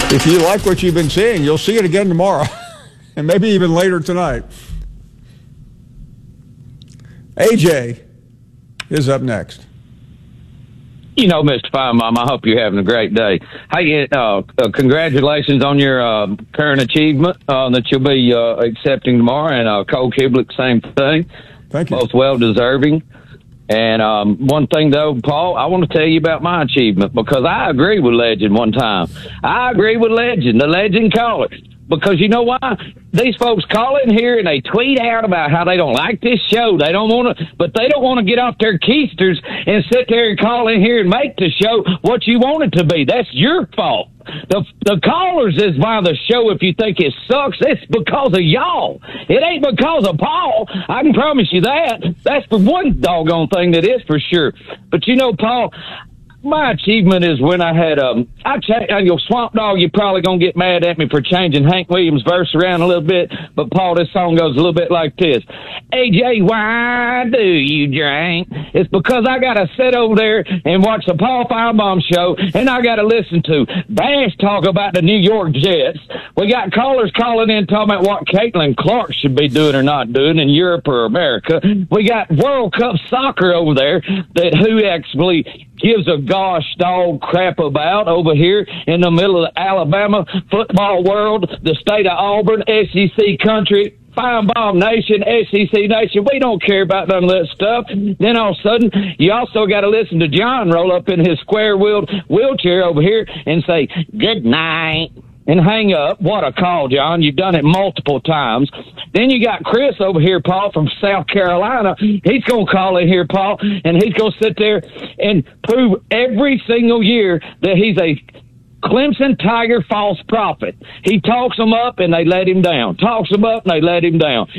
If you like what you've been seeing, you'll see it again tomorrow and maybe even later tonight. AJ is up next. You know, Mr. Finebaum, I hope you're having a great day. Hey, congratulations on your current achievement that you'll be accepting tomorrow. And Cole Kibblick, same thing. Thank you. Both well-deserving. And one thing, though, Paul, I want to tell you about my achievement because I agree with Legend one time. I agree with Legend, the Legend caller. Because you know why? These folks call in here and they tweet out about how they don't like this show. They don't want to, but they don't want to get off their keisters and sit there and call in here and make the show what you want it to be. That's your fault. The callers is why the show, if you think it sucks, it's because of y'all. It ain't because of Paul. I can promise you that. That's the one doggone thing that is for sure. But you know, Paul, my achievement is when I had your Swamp Dog, you're probably going to get mad at me for changing Hank Williams' verse around a little bit, but Paul, this song goes a little bit like this. AJ, why do you drink? It's because I got to sit over there and watch the Paul Finebaum show, and I got to listen to Bash talk about the New York Jets. We got callers calling in talking about what Caitlin Clark should be doing or not doing in Europe or America. We got World Cup soccer over there that who actually gives a gosh dog crap about over here in the middle of the Alabama football world, the state of Auburn, SEC country, Finebaum Nation, SEC Nation. We don't care about none of that stuff. Then all of a sudden, you also got to listen to John roll up in his square-wheeled wheelchair over here and say, good night, and hang up. What a call, John. You've done it multiple times. Then you got Chris over here, Paul, from South Carolina. He's going to call in here, Paul, and he's going to sit there and prove every single year that he's a Clemson Tiger false prophet. He talks them up and they let him down. Talks them up and they let him down.